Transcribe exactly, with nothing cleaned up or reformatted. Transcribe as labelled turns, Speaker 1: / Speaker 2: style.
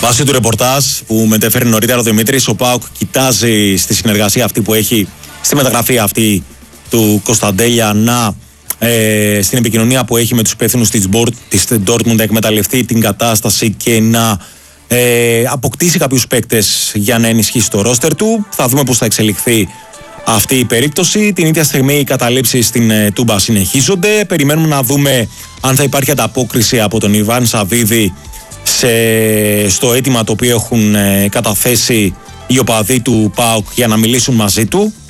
Speaker 1: Βάσει του ρεπορτάζ που μετέφερε νωρίτερα ο Δημήτρης, ο ΠΑΟΚ κοιτάζει στη συνεργασία αυτή που έχει, στη μεταγραφή αυτή του Κωνσταντέλια, να ε, στην επικοινωνία που έχει με τους υπεύθυνους της, της Dortmund να εκμεταλλευτεί την κατάσταση και να ε, αποκτήσει κάποιους παίκτες για να ενισχύσει το ρόστερ του. Θα δούμε πώς θα εξελιχθεί αυτή η περίπτωση. Την ίδια στιγμή οι καταλήψεις στην ε, Τούμπα συνεχίζονται. Περιμένουμε να δούμε αν θα υπάρχει ανταπόκριση από τον Ιβάν Σαββίδη σε, στο αίτημα το οποίο έχουν ε, καταθέσει οι οπαδοί του ΠΑΟΚ για να μιλήσουν μαζί του.